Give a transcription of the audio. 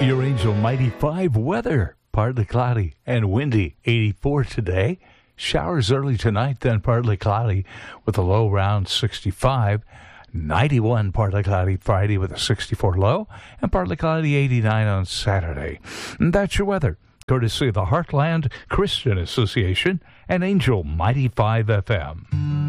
Your Angel Mighty 5 weather. Partly cloudy and windy. 84 today. Showers early tonight, then partly cloudy with a low around 65. 91 partly cloudy Friday with a 64 low. And partly cloudy 89 on Saturday. And that's your weather. Courtesy of the Heartland Christian Association and Angel Mighty 5 FM.